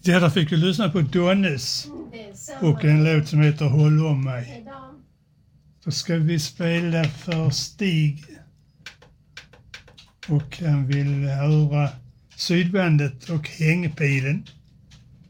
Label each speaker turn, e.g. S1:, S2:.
S1: Ja, där fick du lyssna på Donnes och en låt som heter Håll om mig. Då ska vi spela för Stig och han vill höra Sydbandet och Hängpilen.